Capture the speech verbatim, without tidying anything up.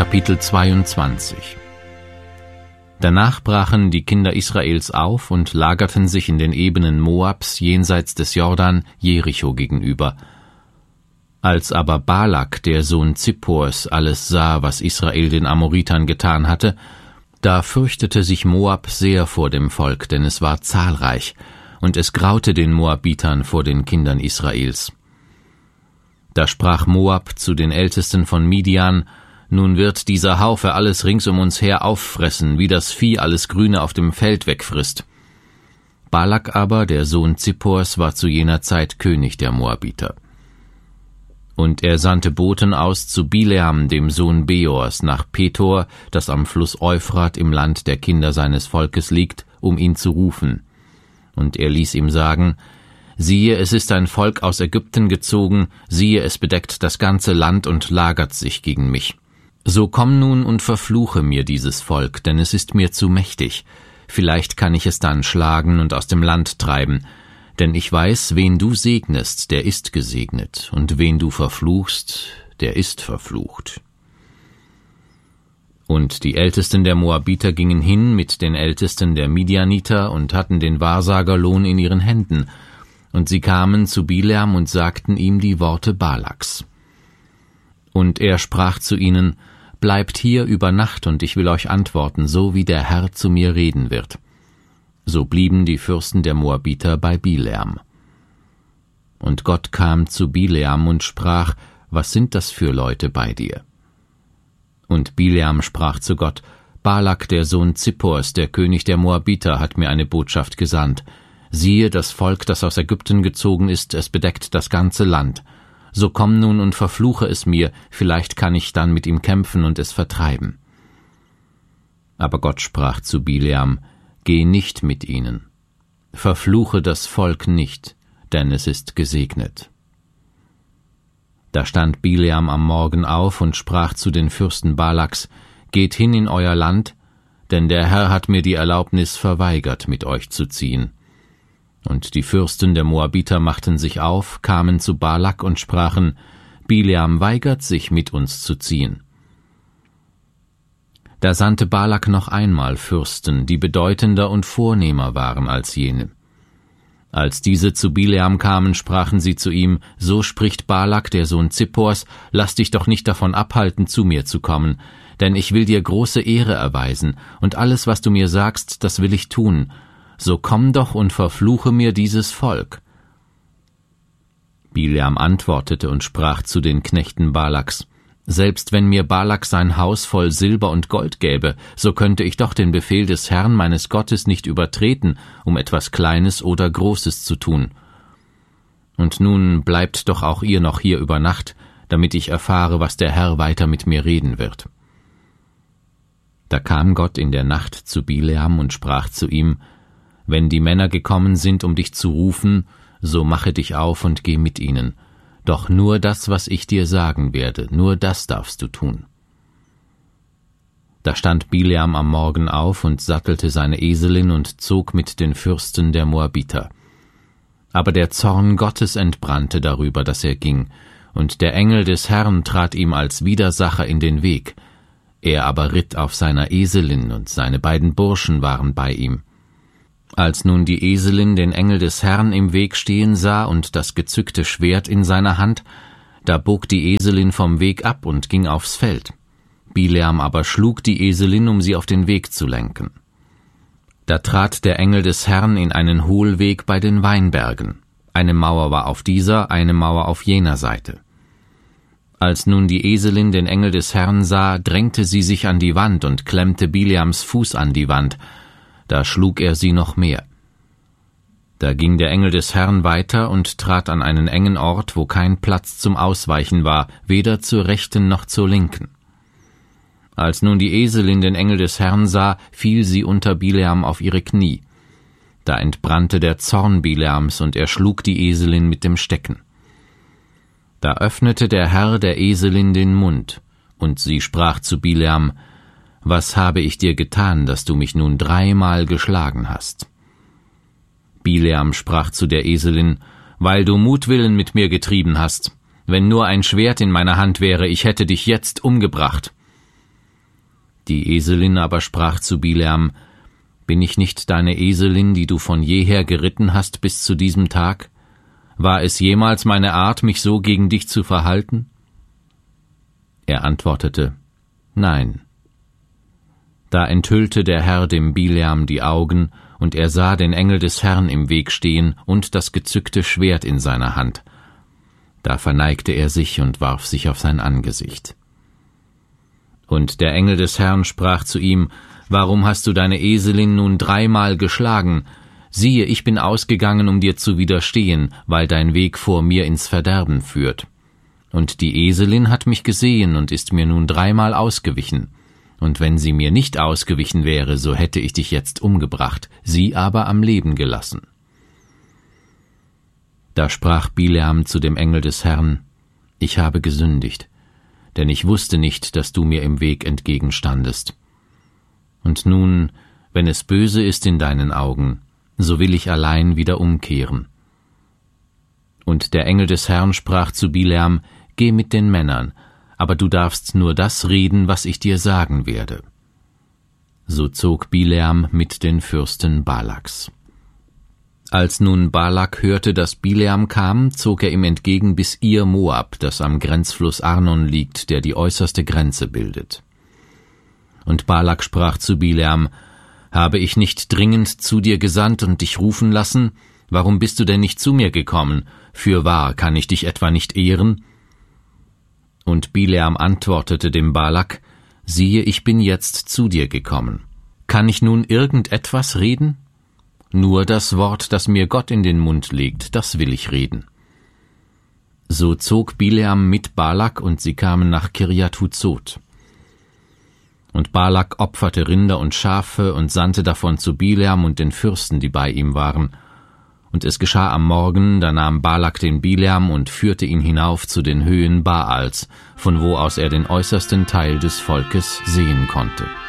Kapitel zweiundzwanzig. Danach brachen die Kinder Israels auf und lagerten sich in den Ebenen Moabs jenseits des Jordan Jericho gegenüber. Als aber Balak, der Sohn Zippors, alles sah, was Israel den Amoritern getan hatte, da fürchtete sich Moab sehr vor dem Volk, denn es war zahlreich, und es graute den Moabitern vor den Kindern Israels. Da sprach Moab zu den Ältesten von Midian: Nun wird dieser Haufe alles rings um uns her auffressen, wie das Vieh alles Grüne auf dem Feld wegfrisst. Balak aber, der Sohn Zippors, war zu jener Zeit König der Moabiter. Und er sandte Boten aus zu Bileam, dem Sohn Beors, nach Petor, das am Fluss Euphrat im Land der Kinder seines Volkes liegt, um ihn zu rufen. Und er ließ ihm sagen: Siehe, es ist ein Volk aus Ägypten gezogen, siehe, es bedeckt das ganze Land und lagert sich gegen mich. So komm nun und verfluche mir dieses Volk, denn es ist mir zu mächtig. Vielleicht kann ich es dann schlagen und aus dem Land treiben. Denn ich weiß, wen du segnest, der ist gesegnet, und wen du verfluchst, der ist verflucht. Und die Ältesten der Moabiter gingen hin mit den Ältesten der Midianiter und hatten den Wahrsagerlohn in ihren Händen. Und sie kamen zu Bileam und sagten ihm die Worte Balaks. Und er sprach zu ihnen: Bleibt hier über Nacht, und ich will euch antworten, so wie der Herr zu mir reden wird. So blieben die Fürsten der Moabiter bei Bileam. Und Gott kam zu Bileam und sprach: Was sind das für Leute bei dir? Und Bileam sprach zu Gott: Balak, der Sohn Zippors, der König der Moabiter, hat mir eine Botschaft gesandt. Siehe, das Volk, das aus Ägypten gezogen ist, es bedeckt das ganze Land. So komm nun und verfluche es mir, vielleicht kann ich dann mit ihm kämpfen und es vertreiben. Aber Gott sprach zu Bileam: Geh nicht mit ihnen. Verfluche das Volk nicht, denn es ist gesegnet. Da stand Bileam am Morgen auf und sprach zu den Fürsten Balaks: Geht hin in euer Land, denn der Herr hat mir die Erlaubnis verweigert, mit euch zu ziehen. Und die Fürsten der Moabiter machten sich auf, kamen zu Balak und sprachen: Bileam weigert sich, mit uns zu ziehen. Da sandte Balak noch einmal Fürsten, die bedeutender und vornehmer waren als jene. Als diese zu Bileam kamen, sprachen sie zu ihm: So spricht Balak, der Sohn Zippors: Lass dich doch nicht davon abhalten, zu mir zu kommen, denn ich will dir große Ehre erweisen, und alles, was du mir sagst, das will ich tun. So komm doch und verfluche mir dieses Volk. Bileam antwortete und sprach zu den Knechten Balaks: Selbst wenn mir Balak sein Haus voll Silber und Gold gäbe, so könnte ich doch den Befehl des Herrn meines Gottes nicht übertreten, um etwas Kleines oder Großes zu tun. Und nun bleibt doch auch ihr noch hier über Nacht, damit ich erfahre, was der Herr weiter mit mir reden wird. Da kam Gott in der Nacht zu Bileam und sprach zu ihm: Wenn die Männer gekommen sind, um dich zu rufen, so mache dich auf und geh mit ihnen. Doch nur das, was ich dir sagen werde, nur das darfst du tun. Da stand Bileam am Morgen auf und sattelte seine Eselin und zog mit den Fürsten der Moabiter. Aber der Zorn Gottes entbrannte darüber, dass er ging, und der Engel des Herrn trat ihm als Widersacher in den Weg. Er aber ritt auf seiner Eselin, und seine beiden Burschen waren bei ihm. Als nun die Eselin den Engel des Herrn im Weg stehen sah und das gezückte Schwert in seiner Hand, da bog die Eselin vom Weg ab und ging aufs Feld. Bileam aber schlug die Eselin, um sie auf den Weg zu lenken. Da trat der Engel des Herrn in einen Hohlweg bei den Weinbergen. Eine Mauer war auf dieser, eine Mauer auf jener Seite. Als nun die Eselin den Engel des Herrn sah, drängte sie sich an die Wand und klemmte Bileams Fuß an die Wand. Da schlug er sie noch mehr. Da ging der Engel des Herrn weiter und trat an einen engen Ort, wo kein Platz zum Ausweichen war, weder zur rechten noch zur linken. Als nun die Eselin den Engel des Herrn sah, fiel sie unter Bileam auf ihre Knie. Da entbrannte der Zorn Bileams, und er schlug die Eselin mit dem Stecken. Da öffnete der Herr der Eselin den Mund, und sie sprach zu Bileam: Was habe ich dir getan, dass du mich nun dreimal geschlagen hast? Bileam sprach zu der Eselin: Weil du Mutwillen mit mir getrieben hast. Wenn nur ein Schwert in meiner Hand wäre, ich hätte dich jetzt umgebracht. Die Eselin aber sprach zu Bileam: Bin ich nicht deine Eselin, die du von jeher geritten hast bis zu diesem Tag? War es jemals meine Art, mich so gegen dich zu verhalten? Er antwortete: Nein. Da enthüllte der Herr dem Bileam die Augen, und er sah den Engel des Herrn im Weg stehen und das gezückte Schwert in seiner Hand. Da verneigte er sich und warf sich auf sein Angesicht. Und der Engel des Herrn sprach zu ihm: Warum hast du deine Eselin nun dreimal geschlagen? Siehe, ich bin ausgegangen, um dir zu widerstehen, weil dein Weg vor mir ins Verderben führt. Und die Eselin hat mich gesehen und ist mir nun dreimal ausgewichen. Und wenn sie mir nicht ausgewichen wäre, so hätte ich dich jetzt umgebracht, sie aber am Leben gelassen. Da sprach Bileam zu dem Engel des Herrn: Ich habe gesündigt, denn ich wusste nicht, dass du mir im Weg entgegenstandest. Und nun, wenn es böse ist in deinen Augen, so will ich allein wieder umkehren. Und der Engel des Herrn sprach zu Bileam: Geh mit den Männern, aber du darfst nur das reden, was ich dir sagen werde. So zog Bileam mit den Fürsten Balaks. Als nun Balak hörte, dass Bileam kam, zog er ihm entgegen bis Ir Moab, das am Grenzfluss Arnon liegt, der die äußerste Grenze bildet. Und Balak sprach zu Bileam: Habe ich nicht dringend zu dir gesandt und dich rufen lassen? Warum bist du denn nicht zu mir gekommen? Fürwahr, kann ich dich etwa nicht ehren? Und Bileam antwortete dem Balak: Siehe, ich bin jetzt zu dir gekommen. Kann ich nun irgendetwas reden? Nur das Wort, das mir Gott in den Mund legt, das will ich reden. So zog Bileam mit Balak, und sie kamen nach Kirjat Huzot. Und Balak opferte Rinder und Schafe und sandte davon zu Bileam und den Fürsten, die bei ihm waren. Und es geschah am Morgen, da nahm Balak den Bileam und führte ihn hinauf zu den Höhen Baals, von wo aus er den äußersten Teil des Volkes sehen konnte.